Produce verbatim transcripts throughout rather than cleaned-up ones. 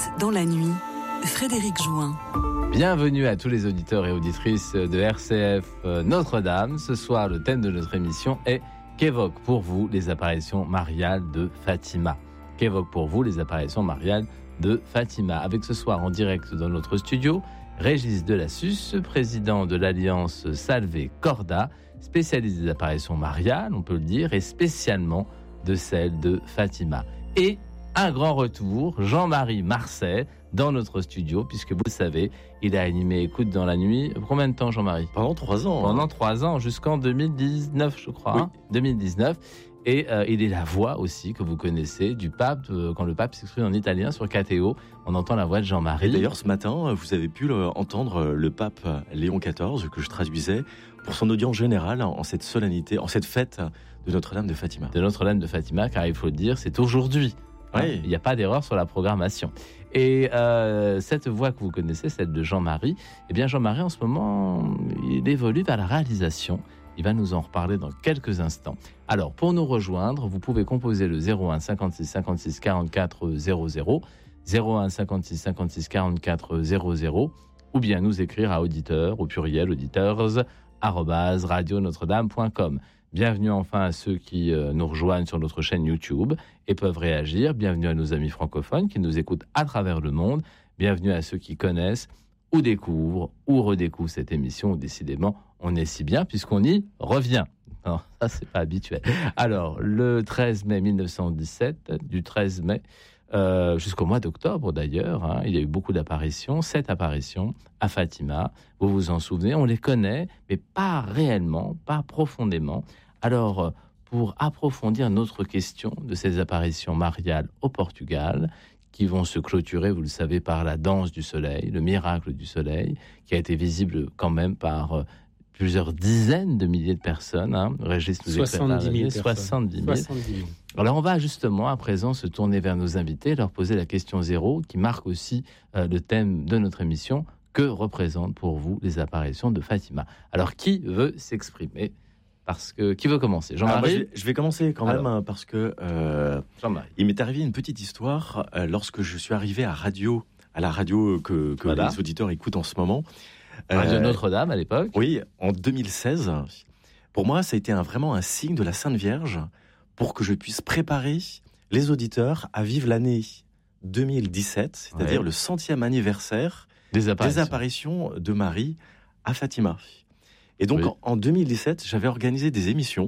dans la nuit, Frédéric Jouin. Bienvenue à tous les auditeurs et auditrices de R C F Notre-Dame. Ce soir, le thème de notre émission est « Qu'évoquent pour vous les apparitions mariales de Fatima ?» Qu'évoquent pour vous les apparitions mariales de Fatima ? Avec ce soir en direct dans notre studio, Régis Delassus, président de l'Alliance Salve Corda, spécialiste des apparitions mariales, on peut le dire, et spécialement de celle de Fatima. Et un grand retour, Jean-Marie Marcet, dans notre studio, puisque vous le savez, il a animé Écoute dans la nuit. Combien de temps, Jean-Marie ? Pendant trois ans. Pendant hein. trois ans, jusqu'en deux mille dix-neuf, je crois. Oui. Hein, deux mille dix-neuf. Et euh, il est la voix aussi que vous connaissez du pape. Euh, quand le pape s'exprime en italien sur K T O, on entend la voix de Jean-Marie. Et d'ailleurs, ce matin, vous avez pu entendre le pape Léon quatorze, que je traduisais, pour son audience générale en cette solennité, en cette fête de Notre-Dame de Fatima. De Notre-Dame de Fatima, car il faut le dire, c'est aujourd'hui. Oui. Il n'y a pas d'erreur sur la programmation. Et euh, cette voix que vous connaissez, celle de Jean-Marie, eh bien Jean-Marie, en ce moment, il évolue vers la réalisation. Il va nous en reparler dans quelques instants. Alors, pour nous rejoindre, vous pouvez composer le zéro un cinquante-six cinquante-six quarante-quatre zéro zéro, zéro un cinquante-six cinquante-six quarante-quatre zéro zéro, ou bien nous écrire à auditeur, au pluriel, auditeurs, arobase radio notre dame point com. Bienvenue enfin à ceux qui euh, nous rejoignent sur notre chaîne YouTube et peuvent réagir. Bienvenue à nos amis francophones qui nous écoutent à travers le monde. Bienvenue à ceux qui connaissent ou découvrent ou redécouvrent cette émission. Décidément, on est si bien puisqu'on y revient. Non, ça, c'est pas habituel. Alors, le treize mai mille neuf cent dix-sept, du treize mai euh, jusqu'au mois d'octobre d'ailleurs, hein, il y a eu beaucoup d'apparitions, sept apparitions à Fatima. Vous vous en souvenez, on les connaît, mais pas réellement, pas profondément. Alors, pour approfondir notre question de ces apparitions mariales au Portugal, qui vont se clôturer, vous le savez, par la danse du soleil, le miracle du soleil, qui a été visible quand même par euh, plusieurs dizaines de milliers de personnes. Hein. Régis nous soixante-dix mille soixante-dix mille. mille. Alors on va justement à présent se tourner vers nos invités, leur poser la question zéro, qui marque aussi euh, le thème de notre émission. Que représentent pour vous les apparitions de Fatima ? Alors qui veut s'exprimer ? Parce que qui veut commencer ? Jean-Marie ? Alors, moi, je, vais, je vais commencer quand Alors. même hein, parce que euh, Jean-Marie. il m'est arrivé une petite histoire euh, lorsque je suis arrivé à radio, à la radio que, que Voilà. les auditeurs écoutent en ce moment. Radio Euh, Notre-Dame à l'époque. Oui, en deux mille seize. Pour moi, ça a été un, vraiment un signe de la Sainte Vierge pour que je puisse préparer les auditeurs à vivre l'année deux mille dix-sept, c'est-à-dire Ouais. le centième anniversaire Des apparitions. des apparitions de Marie à Fatima. Et donc, Oui. en, en deux mille dix-sept, j'avais organisé des émissions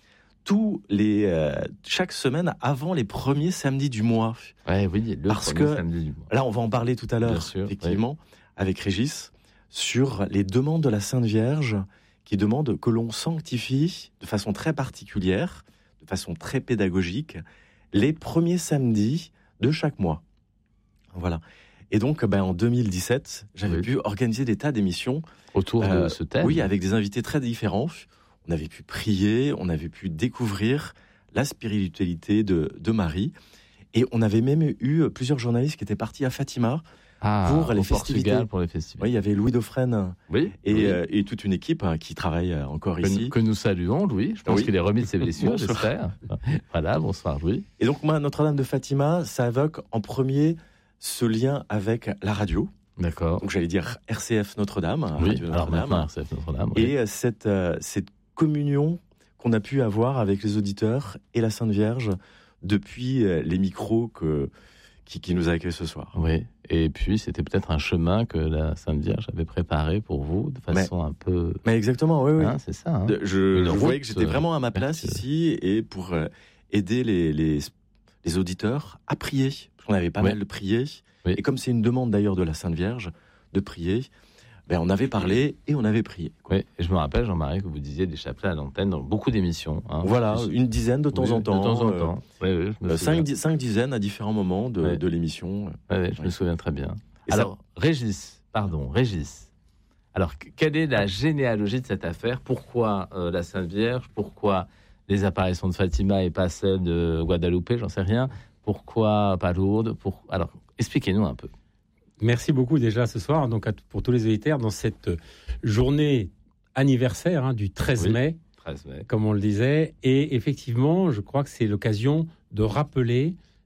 tous les, euh, chaque semaine avant les premiers samedis du mois. Ouais, oui, le Parce premier que- samedi du mois. Là, on va en parler tout à Bien l'heure, sûr, effectivement, avec Régis, sur les demandes de la Sainte Vierge qui demandent que l'on sanctifie de façon très particulière, de façon très pédagogique, les premiers samedis de chaque mois. Voilà. Et donc, ben, en deux mille dix-sept, j'avais Oui. pu organiser des tas d'émissions. Autour Euh, de ce thème. Oui, avec des invités très différents. On avait pu prier, on avait pu découvrir la spiritualité de, de Marie. Et on avait même eu plusieurs journalistes qui étaient partis à Fatima. Ah, pour les au festivités. Portugal, pour les festivals. Oui, il y avait Louis Dauphren Oui, et, oui. euh, et toute une équipe hein, qui travaille euh, encore que, ici. nous, que nous saluons, Louis. Je pense Oui. qu'il est remis de ses blessures, Bonsoir. j'espère. Voilà, bonsoir, Louis. Et donc, moi, Notre-Dame de Fatima, ça évoque en premier ce lien avec la radio. D'accord. Donc, j'allais dire R C F Notre-Dame, Oui, Radio alors Notre-Dame. maintenant, c'est Notre-Dame. Oui. Et euh, cette, euh, cette communion qu'on a pu avoir avec les auditeurs et la Sainte Vierge depuis euh, les micros que, qui, qui nous accueillent ce soir. Oui, et puis c'était peut-être un chemin que la Sainte Vierge avait préparé pour vous, de façon un peu... Mais exactement, oui, oui. Hein, c'est ça, hein. De- je Une je route, voyais que j'étais euh, vraiment à ma place parce que- ici et pour euh, aider les, les, les auditeurs à prier. Parce qu'on avait pas Oui. mal de prier. Oui. Et comme c'est une demande d'ailleurs de la Sainte Vierge de prier, ben on avait parlé et on avait prié. quoi. Oui, et je me rappelle, Jean-Marie, que vous disiez des chapelets à l'antenne dans beaucoup d'émissions. Hein. Voilà, Plus- une dizaine de temps oui, en temps. De temps en euh, temps. Oui, oui, je me euh, souviens. cinq, di- cinq dizaines à différents moments de, Ouais. de l'émission. Oui, oui, je me Oui. souviens très bien. Et ça- Alors, Régis, pardon, Régis. Alors, que- quelle est la généalogie de cette affaire ? Pourquoi euh, la Sainte Vierge ? Pourquoi les apparitions de Fatima et pas celles de Guadalupe ? J'en sais rien. Pourquoi pas Lourdes ? Pour... Alors, expliquez-nous un peu. Merci beaucoup déjà ce soir, donc à- pour tous les auditeurs, dans cette journée anniversaire hein, du treize Oui. mai, treize mai. comme on le disait. Et effectivement, je crois que c'est l'occasion de rappeler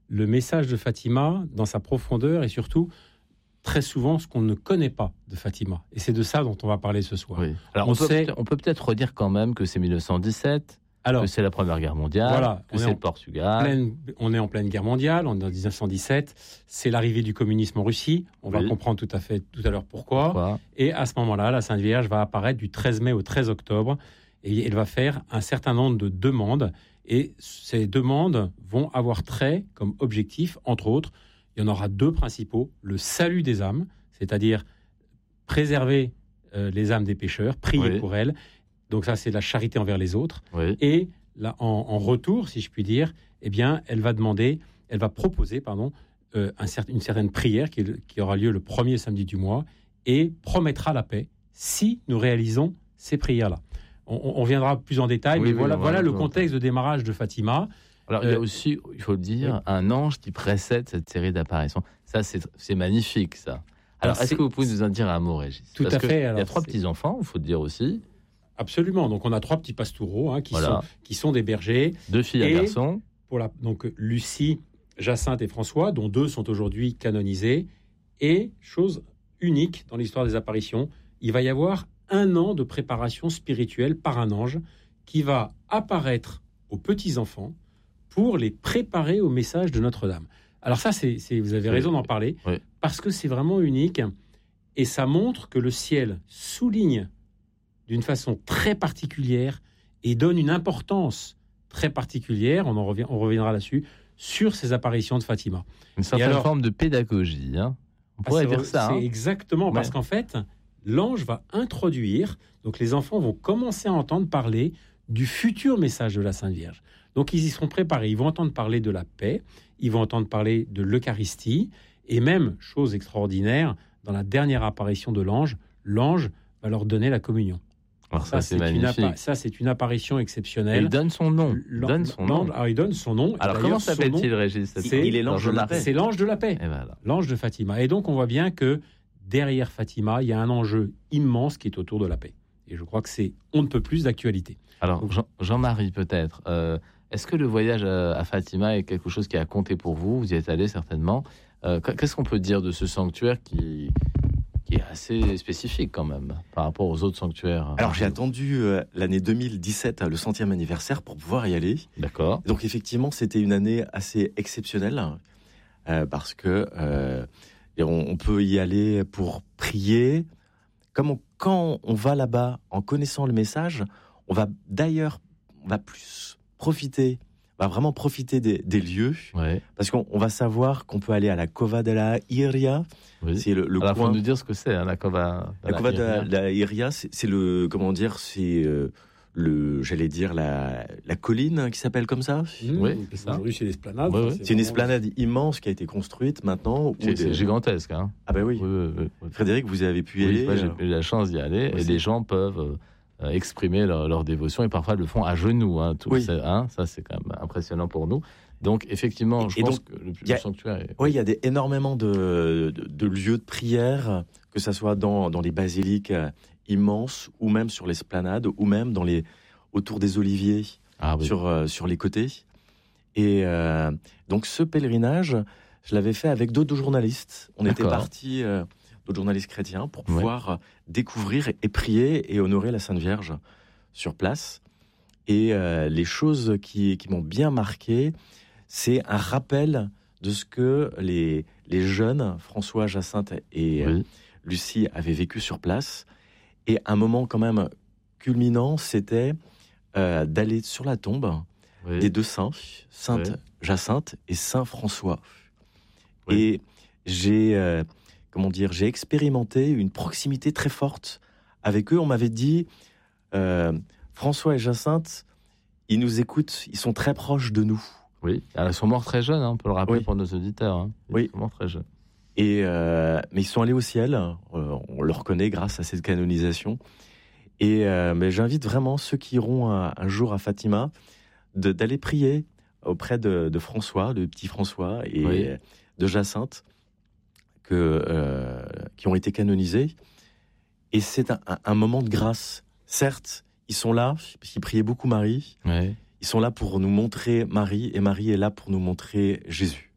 le message de Fatima dans sa profondeur et surtout, très souvent, ce qu'on ne connaît pas de Fatima. Et c'est de ça dont on va parler ce soir. Oui. Alors, on, on, peut sait... on peut peut-être redire quand même que c'est mille neuf cent dix-sept, Alors, que c'est la Première Guerre mondiale, voilà, que c'est le Portugal. Pleine, on est en pleine guerre mondiale, on est en dix-neuf cent dix-sept, c'est l'arrivée du communisme en Russie, on oui. va comprendre tout à fait tout à l'heure pourquoi. pourquoi. Et à ce moment-là, la Sainte Vierge va apparaître du treize mai au treize octobre, et elle va faire un certain nombre de demandes, et ces demandes vont avoir trait comme objectif, entre autres, il y en aura deux principaux, le salut des âmes, c'est-à-dire préserver euh, les âmes des pécheurs, prier oui. pour elles. Donc ça, c'est la charité envers les autres. Oui. Et là, en, en retour, si je puis dire, eh bien, elle va demander, elle va proposer, pardon, euh, un cer- une certaine prière qui, qui aura lieu le premier samedi du mois et promettra la paix si nous réalisons ces prières-là. On, on viendra plus en détail, oui, mais oui, voilà, voilà le contexte de démarrage de Fatima. Alors, il y a aussi, il faut le dire, oui. un ange qui précède cette série d'apparitions. Ça, c'est, c'est magnifique, ça. Alors, Alors est-ce que vous pouvez nous en dire un mot, Régis ? Tout Parce à fait. Il y a trois petits-enfants, il faut le dire aussi. Absolument. Donc, on a trois petits pastoureaux hein, qui, voilà. sont, qui sont des bergers. Deux filles et un garçon. Pour la, donc, Lucie, Jacinthe et François, dont deux sont aujourd'hui canonisés. Et, chose unique dans l'histoire des apparitions, il va y avoir un an de préparation spirituelle par un ange qui va apparaître aux petits-enfants pour les préparer au message de Notre-Dame. Alors ça, c'est, c'est, vous avez raison d'en parler, oui. parce que c'est vraiment unique, et ça montre que le ciel souligne d'une façon très particulière et donne une importance très particulière, on, en revient, on reviendra là-dessus, sur ces apparitions de Fatima. Une certaine alors, forme de pédagogie, hein on pourrait ah, dire c'est, ça. C'est hein exactement, parce ouais. qu'en fait, l'ange va introduire, donc les enfants vont commencer à entendre parler du futur message de la Sainte Vierge. Donc, ils y seront préparés. Ils vont entendre parler de la paix, ils vont entendre parler de l'Eucharistie, et même, chose extraordinaire, dans la dernière apparition de l'ange, l'ange va leur donner la communion. Alors ça, ça c'est, c'est magnifique. Une appa- ça, c'est une apparition exceptionnelle. Et il donne son nom. Il donne son nom. Alors, il donne son nom. Alors, comment s'appelle-t-il, nom, Régis ? c'est, Il est l'ange de la paix. C'est l'ange de la paix. Et voilà. L'ange de Fatima. Et donc, on voit bien que derrière Fatima, il y a un enjeu immense qui est autour de la paix. Et je crois que c'est on ne peut plus d'actualité. Alors, Jean, Jean-Marie, peut-être... Euh, Est-ce que le voyage à Fatima est quelque chose qui a compté pour vous ? Vous y êtes allé certainement. Euh, qu'est-ce qu'on peut dire de ce sanctuaire qui, qui est assez spécifique quand même par rapport aux autres sanctuaires ? Alors j'ai attendu euh, l'année deux mille dix-sept, le centième anniversaire, pour pouvoir y aller. D'accord. Donc effectivement, c'était une année assez exceptionnelle euh, parce que euh, on, on peut y aller pour prier. Comme on, quand on va là-bas en connaissant le message, on va d'ailleurs, on va plus profiter, on va vraiment profiter des, des lieux, ouais. parce qu'on on va savoir qu'on peut aller à la Cova de la Iria. Oui. C'est le, le Alors, coin. faut nous dire ce que c'est, hein, la Cova. De la, la Cova de la, la Iria, c'est, c'est le, comment dire, c'est euh, le, j'allais dire la, la colline qui s'appelle comme ça. Mmh, oui, c'est ça. Aujourd'hui, c'est l'esplanade. Oui, oui. C'est, c'est une esplanade immense qui a été construite maintenant. C'est, c'est gigantesque, hein. Ah ben oui. Oui, oui, oui, oui. Frédéric, vous avez pu y oui, aller. moi, j'ai eu la chance d'y aller, oui, et c'est... les gens peuvent. Euh, Euh, exprimer leur, leur dévotion et parfois le font à genoux. Hein, tout, oui. c'est, hein, ça, c'est quand même impressionnant pour nous. Donc, effectivement, je et pense donc, que le, le a, sanctuaire est... Oui, il y a des, énormément de, de, de lieux de prière, que ce soit dans, dans les basiliques immenses, ou même sur l'esplanade, ou même dans les, autour des oliviers, ah, oui. sur, euh, sur les côtés. Et euh, donc, ce pèlerinage, je l'avais fait avec d'autres journalistes. On D'accord. était partis... Euh, d'autres journalistes chrétiens, pour pouvoir ouais. découvrir et prier et honorer la Sainte Vierge sur place. Et euh, les choses qui, qui m'ont bien marqué, c'est un rappel de ce que les, les jeunes, François, Jacinthe et oui. euh, Lucie, avaient vécu sur place. Et un moment quand même culminant, c'était euh, d'aller sur la tombe oui. des deux saints, Sainte oui. Jacinthe et Saint François. Oui. Et j'ai... Euh, Comment dire, j'ai expérimenté une proximité très forte avec eux. On m'avait dit, euh, François et Jacinthe, ils nous écoutent, ils sont très proches de nous. Oui, ils sont morts très jeunes, hein, on peut le rappeler oui. pour nos auditeurs. Hein. Ils oui. sont morts très jeunes. Et, euh, mais ils sont allés au ciel, euh, on le reconnaît grâce à cette canonisation. Et euh, mais j'invite vraiment ceux qui iront un, un jour à Fatima de, d'aller prier auprès de, de François, de petit François et oui. de Jacinthe, Que, euh, qui ont été canonisés. Et c'est un, un, un moment de grâce. Certes, ils sont là, parce qu'ils priaient beaucoup Marie. Ouais. Ils sont là pour nous montrer Marie, et Marie est là pour nous montrer Jésus.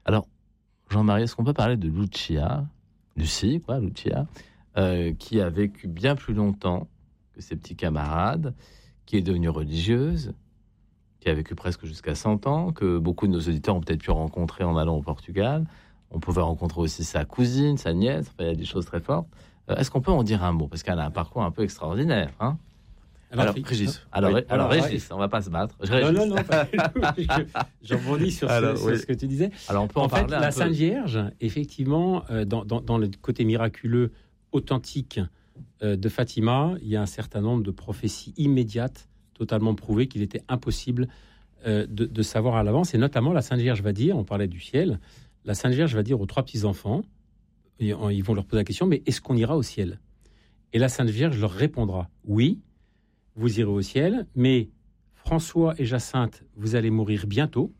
Alors, Jean-Marie, est-ce qu'on peut parler de Lucia, Lucie, quoi, Lucia, euh, qui a vécu bien plus longtemps que ses petits camarades, qui est devenue religieuse, qui a vécu presque jusqu'à cent ans, que beaucoup de nos auditeurs ont peut-être pu rencontrer en allant au Portugal. On pouvait rencontrer aussi sa cousine, sa nièce, enfin, il y a des choses très fortes. Euh, est-ce qu'on peut en dire un mot? Parce qu'elle a un parcours un peu extraordinaire, hein. Alors, alors, Régis. Alors, oui. alors, alors Régis, on ne va pas se battre. Non, non, non, pas du tout. Je rebondis sur, alors, ce, oui. sur ce que tu disais. Alors, on peut en, en fait, parler un la peu. Sainte Vierge, effectivement, euh, dans, dans, dans le côté miraculeux, authentique euh, de Fatima, il y a un certain nombre de prophéties immédiates, totalement prouvées qu'il était impossible euh, de, de savoir à l'avance. Et notamment, la Sainte Vierge va dire, on parlait du ciel, la Sainte Vierge va dire aux trois petits-enfants, ils vont leur poser la question, mais est-ce qu'on ira au ciel? Et la Sainte Vierge leur répondra, oui, vous irez au ciel, mais François et Jacinthe, vous allez mourir bientôt.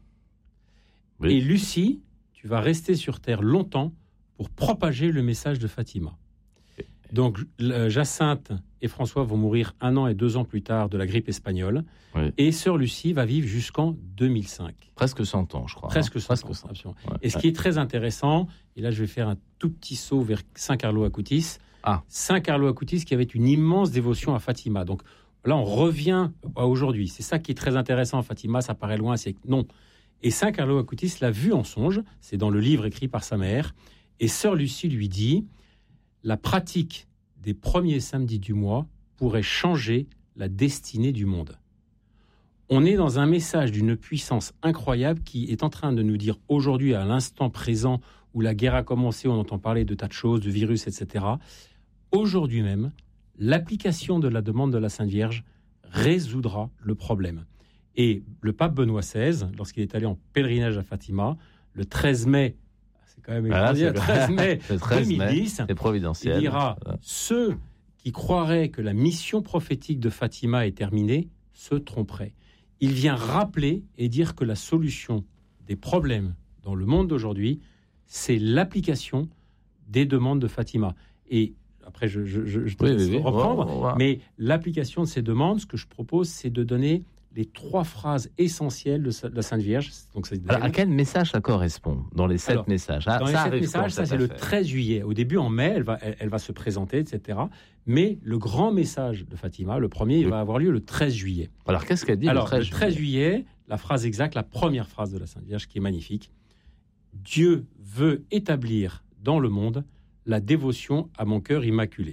Oui. Et Lucie, tu vas rester sur Terre longtemps pour propager le message de Fatima. Donc, Jacinthe et François vont mourir un an et deux ans plus tard de la grippe espagnole. Oui. Et sœur Lucie va vivre jusqu'en deux mille cinq. Presque cent ans, je crois. Presque hein. cent Presque ans, cent. absolument. Ouais. Et ce qui est très intéressant, et là je vais faire un tout petit saut vers Saint Carlo Acutis. Ah. Saint Carlo Acutis qui avait une immense dévotion à Fatima. Donc là, on revient à aujourd'hui. C'est ça qui est très intéressant. Fatima, ça paraît loin, c'est non. Et Saint Carlo Acutis l'a vu en songe. C'est dans le livre écrit par sa mère. Et sœur Lucie lui dit, la pratique des premiers samedis du mois pourrait changer la destinée du monde. On est dans un message d'une puissance incroyable qui est en train de nous dire aujourd'hui, à l'instant présent où la guerre a commencé, on entend parler de tas de choses, de virus, et cetera. Aujourd'hui même, l'application de la demande de la Sainte Vierge résoudra le problème. Et le pape Benoît seize, lorsqu'il est allé en pèlerinage à Fatima, le treize mai, c'est quand même extraordinaire, voilà, treize mai deux mille dix, mai, c'est providentiel. Il dira voilà. Ceux qui croiraient que la mission prophétique de Fatima est terminée se tromperaient. Il vient rappeler et dire que la solution des problèmes dans le monde d'aujourd'hui, c'est l'application des demandes de Fatima. Et après, je, je, je, je te oui, laisse oui, oui. reprendre, Wow, wow. mais l'application de ces demandes, ce que je propose, c'est de donner les trois phrases essentielles de la Sainte Vierge. Donc, c'est Alors, à quel message ça correspond dans les sept Alors, messages ah, Dans les ça sept messages, ça c'est le treize juillet. Au début, en mai, elle va, elle, elle va se présenter, et cetera. Mais le grand message de Fatima, le premier, il oui. va avoir lieu le treize juillet. Alors, qu'est-ce qu'elle dit Alors, le treize, le treize juillet, la phrase exacte, la première phrase de la Sainte Vierge, qui est magnifique. Dieu veut établir dans le monde la dévotion à mon cœur immaculé.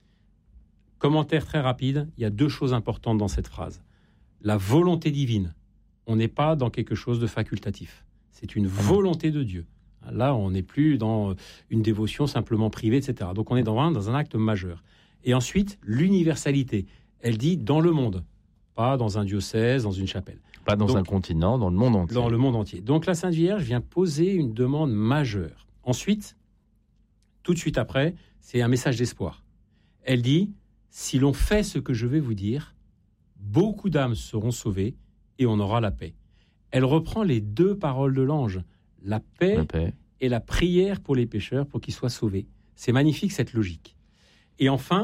Commentaire très rapide, il y a deux choses importantes dans cette phrase. La volonté divine. On n'est pas dans quelque chose de facultatif. C'est une volonté de Dieu. Là, on n'est plus dans une dévotion simplement privée, et cetera. Donc, on est dans un, dans un acte majeur. Et ensuite, l'universalité. Elle dit dans le monde, pas dans un diocèse, dans une chapelle. Pas dans Donc, un continent, dans le monde entier. Dans le monde entier. Donc, la Sainte Vierge vient poser une demande majeure. Ensuite, tout de suite après, c'est un message d'espoir. Elle dit, si l'on fait ce que je vais vous dire, beaucoup d'âmes seront sauvées et on aura la paix. Elle reprend les deux paroles de l'ange, la paix, la paix. et la prière pour les pécheurs pour qu'ils soient sauvés. C'est magnifique cette logique. Et enfin,